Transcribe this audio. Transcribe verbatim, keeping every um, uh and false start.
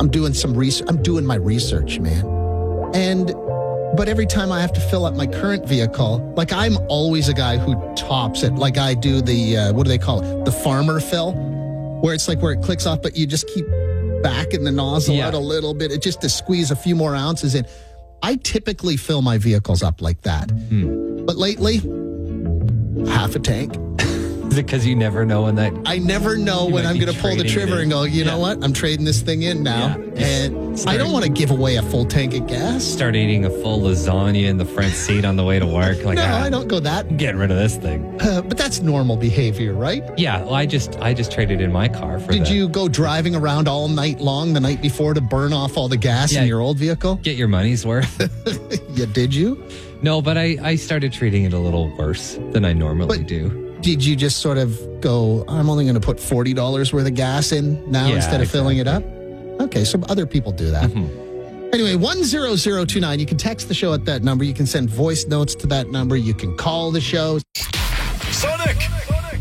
I'm doing some research. I'm doing my research, man. And, but every time I have to fill up my current vehicle, like I'm always a guy who tops it. Like I do the, uh, what do they call it? The farmer fill, where it's like where it clicks off, but you just keep backing the nozzle Yeah. out a little bit. It just to squeeze a few more ounces in. I typically fill my vehicles up like that. Hmm. But lately, half a tank. Is it because you never know when that... I never know You when might I'm be going to pull the trading trigger it. and go, you Yeah. know what? I'm trading this thing in now. Yeah. And Start- I don't want to give away a full tank of gas. Start eating a full lasagna in the front seat on the way to work. Like, no, ah, I don't go that. Get rid of this thing. Uh, but that's normal behavior, right? Yeah, well, I just I just traded in my car for Did the- you go driving around all night long the night before to burn off all the gas Yeah. in your old vehicle? get your money's worth. Yeah, did you? No, but I, I started treating it a little worse than I normally But- do. Did you just sort of go, I'm only going to put forty dollars worth of gas in now Yeah, instead of filling it up? exactly. Okay, so other people do that. Mhm. Anyway, one zero zero two nine. You can text the show at that number. You can send voice notes to that number. You can call the show. Sonic